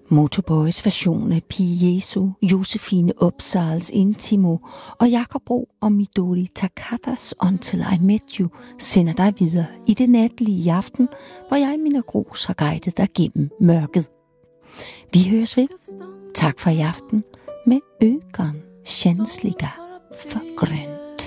Motorboys version af Pige Jesu, Josefine Opsals Intimo og Jakob Bro og Midori Takadas Until I Met You sender dig videre i det natlige i aften, hvor jeg, Mina Gros, har guidet dig gennem mørket. Vi høres ved. Tak for i aften med Ögon känsliga för grön.